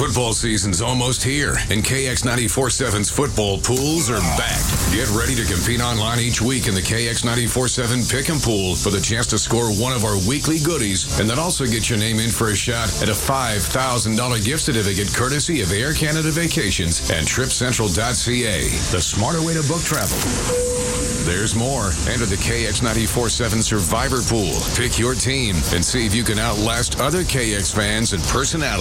Football season's almost here, and KX94.7's football pools are back. Get ready to compete online each week in the KX94.7 Pick 'em Pool for the chance to score one of our weekly goodies, and then also get your name in for a shot at a $5,000 gift certificate courtesy of Air Canada Vacations and TripCentral.ca. The smarter way to book travel. There's more. Enter the KX94.7 Survivor Pool. Pick your team and see if you can outlast other KX fans and personalities.